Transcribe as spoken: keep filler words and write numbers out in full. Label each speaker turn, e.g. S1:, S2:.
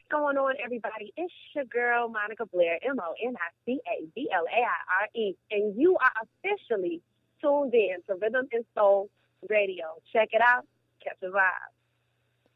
S1: going on, everybody? It's your girl, Monica Blair, M O N I C A B L A I R E, and you are officially tuned in to Rhythm and Soul Radio. Check it out. Catch a vibe.